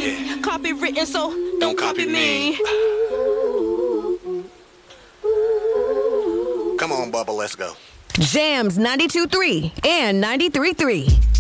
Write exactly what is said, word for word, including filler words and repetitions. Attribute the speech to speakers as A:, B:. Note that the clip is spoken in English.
A: Yeah.
B: Copywritten, so don't,
A: Don't
B: copy
A: copy
B: me.
A: me. Come on, Bubba, let's go.
C: Jams ninety-two point three and ninety-three point three.